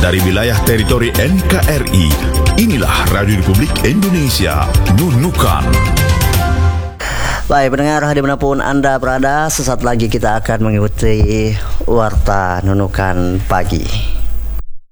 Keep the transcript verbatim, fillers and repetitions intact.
dari wilayah teritori N K R I. Inilah Radio Republik Indonesia, Nunukan. Baik pendengar, dimanapun Anda berada, sesaat lagi kita akan mengikuti Warta Nunukan Pagi.